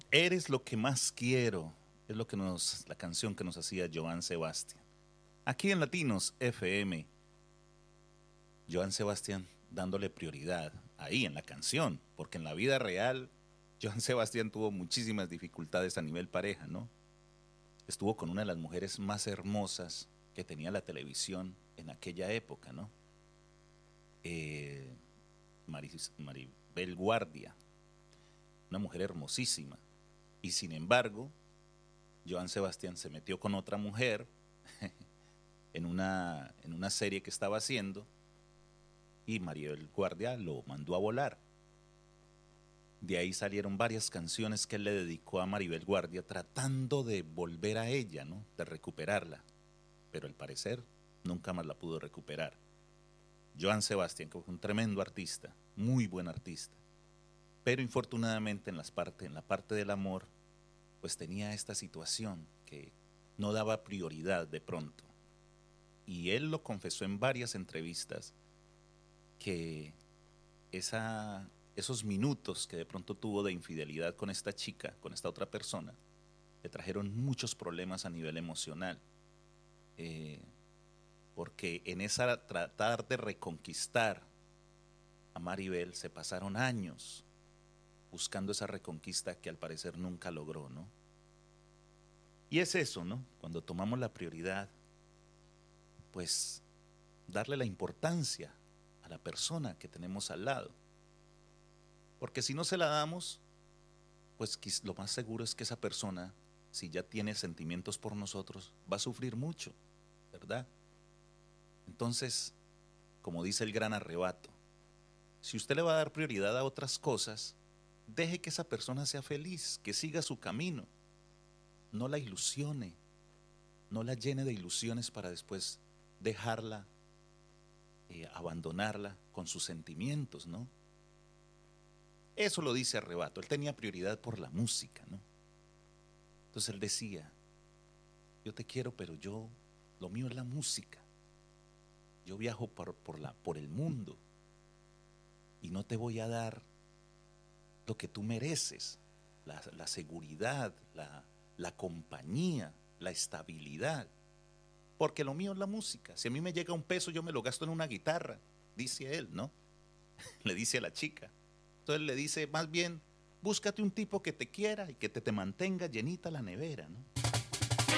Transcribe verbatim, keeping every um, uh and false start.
Eres lo que más quiero. Es lo que nos, la canción que nos hacía Joan Sebastián. Aquí en Latinos F M, Joan Sebastián dándole prioridad ahí en la canción, porque en la vida real Joan Sebastián tuvo muchísimas dificultades a nivel pareja, ¿no? Estuvo con una de las mujeres más hermosas que tenía la televisión en aquella época, ¿no? Eh, Maris- Maribel Guardia, una mujer hermosísima. Y sin embargo, Joan Sebastián se metió con otra mujer en una, en una serie que estaba haciendo y Maribel Guardia lo mandó a volar. De ahí salieron varias canciones que él le dedicó a Maribel Guardia tratando de volver a ella, ¿no? De recuperarla. Pero al parecer nunca más la pudo recuperar. Joan Sebastián, que fue un tremendo artista, muy buen artista. Pero infortunadamente en, las parte, en la parte del amor, pues tenía esta situación que no daba prioridad de pronto. Y él lo confesó en varias entrevistas que esa, esos minutos que de pronto tuvo de infidelidad con esta chica, con esta otra persona, le trajeron muchos problemas a nivel emocional. Eh, porque en esa tratar de reconquistar a Maribel se pasaron años buscando esa reconquista que al parecer nunca logró, ¿no? Y es eso, ¿no? Cuando tomamos la prioridad, pues darle la importancia a la persona que tenemos al lado. Porque si no se la damos, pues lo más seguro es que esa persona, si ya tiene sentimientos por nosotros, va a sufrir mucho, ¿verdad? Entonces, como dice el gran arrebato, si usted le va a dar prioridad a otras cosas, deje que esa persona sea feliz, que siga su camino. No la ilusione, no la llene de ilusiones para después dejarla, eh, abandonarla con sus sentimientos, ¿no? Eso lo dice Arrebato. Él tenía prioridad por la música, ¿no? Entonces él decía, yo te quiero, pero yo, lo mío es la música. Yo viajo por, por, la, por el mundo y no te voy a dar lo que tú mereces, la, la seguridad, la, la compañía, la estabilidad. Porque lo mío es la música. Si a mí me llega un peso, yo me lo gasto en una guitarra, dice él, ¿no? Le dice a la chica. Entonces le dice, más bien, búscate un tipo que te quiera y que te, te mantenga llenita la nevera, ¿no?